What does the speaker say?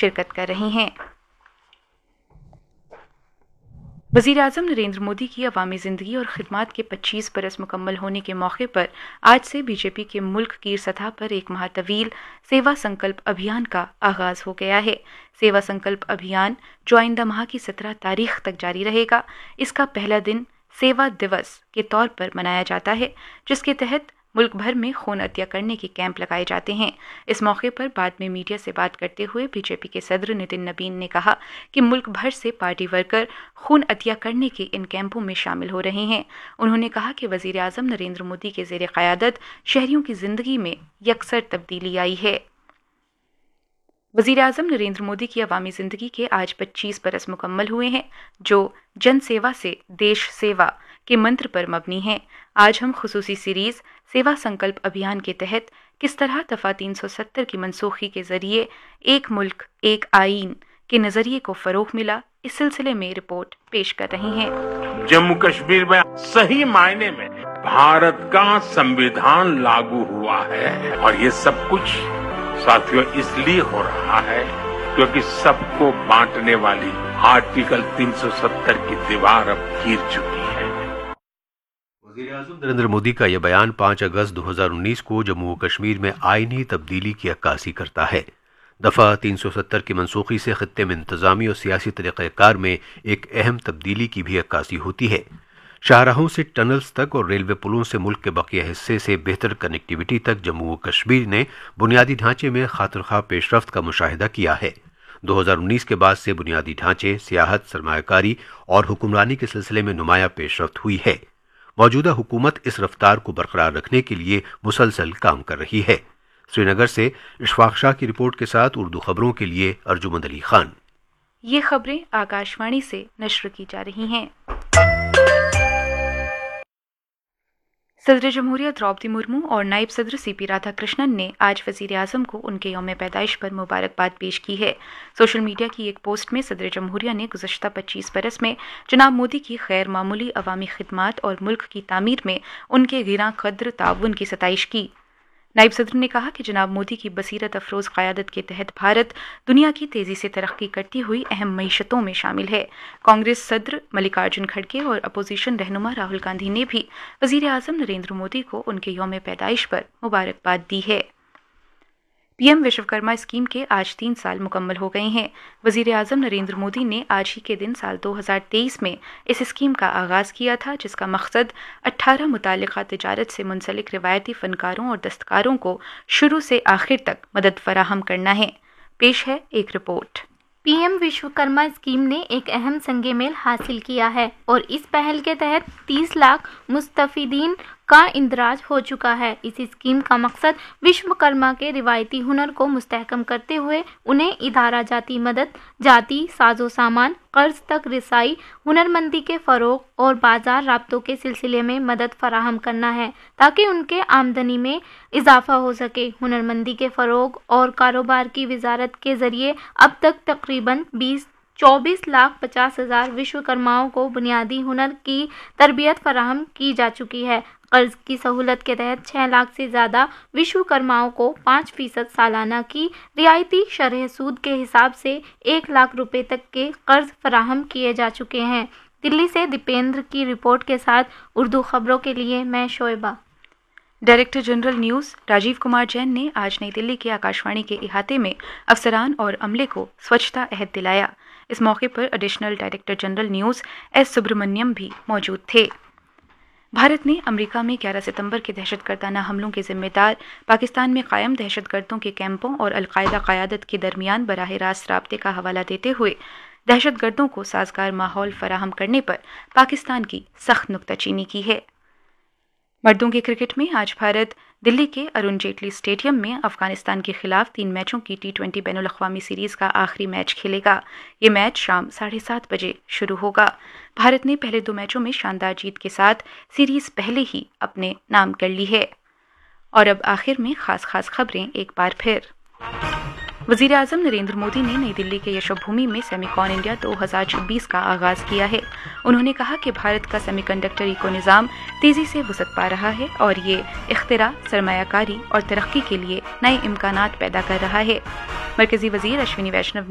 शिरकत कर रही हैं। वज़ीर-ए-आज़म नरेंद्र मोदी की अवामी ज़िंदगी और खिदमात के 25 बरस मुकम्मल होने के मौके पर आज से बीजेपी के मुल्क की सतह पर एक माह तवील सेवा संकल्प अभियान का आगाज हो गया है। सेवा संकल्प अभियान जो आइंदा माह की 17 तारीख तक जारी रहेगा। इसका पहला दिन सेवा दिवस के तौर पर मनाया जाता है, जिसके तहत मुल्क भर में खून अतिया करने के कैंप लगाए जाते हैं। इस मौके पर बाद में मीडिया से बात करते हुए बीजेपी के सदर नितिन नबीन ने कहा कि मुल्क भर से पार्टी वर्कर खून अतिया करने के इन कैंपों में शामिल हो रहे हैं। उन्होंने कहा कि वज़ीर-ए-आज़म नरेंद्र मोदी के ज़ेरे क़यादत शहरियों की जिंदगी में यकसर तब्दीली आई है। वज़ीर-ए-आज़म नरेंद्र मोदी की अवामी ज़िंदगी के आज 25 बरस मुकम्मल हुए हैं, जो जन सेवा से देश सेवा के मंत्र पर मबनी है। आज हम खुसूसी सीरीज सेवा संकल्प अभियान के तहत किस तरह दफा 370 की मनसूखी के जरिए एक मुल्क एक आईन के नजरिए को फरोग मिला, इस सिलसिले में रिपोर्ट पेश कर रही हैं। जम्मू कश्मीर में सही मायने में भारत का संविधान लागू हुआ है और ये सब कुछ साथियों इसलिए हो रहा है क्योंकि सबको बांटने वाली आर्टिकल 370 की दीवार अब गिर चुकी है। वज़ीर-ए-आज़म नरेंद्र मोदी का यह बयान 5 अगस्त 2019 को जम्मू कश्मीर में आईनी तब्दीली की अक्कासी करता है। दफा 370 की मनसूखी से खित्ते में इंतजामी और सियासी तरीक़ाकार में एक अहम तब्दीली की भी अक्कासी होती है। शाहराहों से टनल्स तक और रेलवे पुलों से मुल्क के बकिया हिस्से से बेहतर कनेक्टिविटी तक जम्मू कश्मीर ने बुनियादी ढांचे में खातिरख्वाह पेशरफ्त का मुशाहिदा किया है। 2019 के बाद से बुनियादी ढांचे, सियाहत, सरमायाकारी और हुक्मरानी के सिलसिले में नुमाया पेशरफ्त हुई है। मौजूदा हुकूमत इस रफ्तार को बरकरार रखने के लिए मुसलसल काम कर रही है। श्रीनगर से इशफाक शाह की रिपोर्ट के साथ उर्दू खबरों के लिए अर्जुमंद अली खान। ये खबरें आकाशवाणी से नश्र की जा रही हैं। सदर जमहूरिया द्रौपदी मुर्मू और नायब सदर सीपी राधाकृष्णन ने आज वज़ीर-ए-आज़म को उनके यौम पैदाइश पर मुबारकबाद पेश की है। सोशल मीडिया की एक पोस्ट में सदर जमहूरिया ने गुज़श्ता 25 बरस में जनाब मोदी की गैर मामूली अवामी खिदमात और मुल्क की तामीर में उनके गिरां कद्र ताउन की सताइश की। नायब सदर ने कहा कि जनाब मोदी की बसीरत अफरोज़ क़यादत के तहत भारत दुनिया की तेज़ी से तरक्की करती हुई अहम मईशतों में शामिल है। कांग्रेस सदर मल्लिकार्जुन खड़गे और अपोजिशन रहनुमा राहुल गांधी ने भी वज़ीर-ए-आज़म नरेंद्र मोदी को उनके यौम पैदाइश पर मुबारकबाद दी है। पीएम विश्वकर्मा स्कीम के आज 3 साल मुकम्मल हो गए हैं। वज़ीर-ए-आज़म नरेंद्र मोदी ने आज ही के दिन साल 2023 में इस स्कीम का आगाज़ किया था, जिसका मकसद 18 मुताल्लिक़ा तिजारत से मुंसलिक रिवायती फ़नकारों और दस्तकारों को शुरू से आखिर तक मदद फराहम करना है। पेश है एक रिपोर्ट। पीएम विश्वकर्मा स्कीम ने एक अहम संगे मेल हासिल किया है और इस पहल के तहत 30 लाख मुस्तफ़ीदीन का इंदराज हो चुका है। इस स्कीम का मकसद विश्वकर्मा के रिवायती हुनर को मुस्तहकम करते हुए उन्हें इदारा जाती मदद, जाती साजो सामान, कर्ज तक रिसाई, हुनरमंदी के फ़रोग और बाजार राब्तों के सिलसिले में मदद फराहम करना है ताकि उनके आमदनी में इजाफा हो सके। हुनरमंदी के फ़रोग और कारोबार की वजारत के ज़रिए अब तक तकरीबन 24,50,000 विश्वकर्माओं को बुनियादी हुनर की तरबियत फराहम की जा चुकी है। कर्ज की सहूलत के तहत 6 लाख से ज़्यादा विश्वकर्माओं को 5% सालाना की रियायती शरह सूद के हिसाब से 1 लाख रुपए तक के कर्ज फराहम किए जा चुके हैं। दिल्ली से दीपेंद्र की रिपोर्ट के साथ उर्दू खबरों के लिए मैं शोएबा। Director general news Rajiv Kumar Jain ने आज नई दिल्ली के आकाशवाणी के इहाते में अफसरान और अमले को स्वच्छता अहद दिलाया। इस मौके पर additional director general news S Subramaniam भी मौजूद थे। भारत ने अमेरिका में 11 सितंबर के दहशतगर्दाना हमलों के जिम्मेदार पाकिस्तान में कायम दहशतगर्दों के कैंपों और अलकायदा क़यादत के दरमियान बराह रास्त राब्ते का हवाला देते हुए दहशतगर्दों को साजगार माहौल फराहम करने पर पाकिस्तान की सख्त नुक्ताचीनी की है। मर्दों के क्रिकेट में आज भारत दिल्ली के अरुण जेटली स्टेडियम में अफगानिस्तान के खिलाफ 3 मैचों की T20 बैनुल अक़वामी सीरीज़ का आखिरी मैच खेलेगा। ये मैच शाम 7:30 बजे शुरू होगा। भारत ने पहले 2 मैचों में शानदार जीत के साथ सीरीज़ पहले ही अपने नाम कर ली है। और अब आखिर में खास खबरें एक बार फिर। वज़ीर-ए-आज़म नरेंद्र मोदी ने नई दिल्ली के यशोभूमि में सेमिकॉन इंडिया 2026 का आगाज़ किया है। उन्होंने कहा कि भारत का सेमीकंडक्टर इको निज़ाम तेज़ी से वसअत पा रहा है और ये इख्तिरा, सरमायाकारी और तरक्की के लिए नए इम्कानात पैदा कर रहा है। मरकज़ी वज़ीर अश्विनी वैष्णव